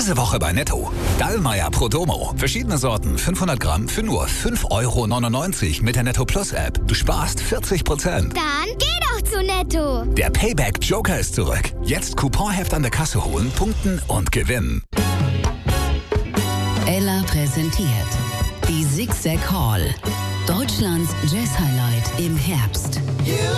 Diese Woche bei Netto. Dallmayr Pro Domo. Verschiedene Sorten, 500 Gramm für nur 5,99 € mit der Netto Plus App. Du sparst 40%. Dann geh doch zu Netto. Der Payback Joker ist zurück. Jetzt Couponheft an der Kasse holen, punkten und gewinnen. Ella präsentiert die Zigzag Hall. Deutschlands Jazz-Highlight im Herbst.